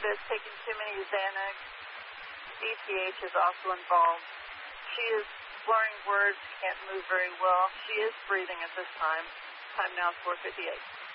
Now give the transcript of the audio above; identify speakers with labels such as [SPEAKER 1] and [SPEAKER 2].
[SPEAKER 1] that's taking too many Xanax. EPH is also involved. She is slurring words, can't move very well. She is breathing at this time. Time now is 4:58.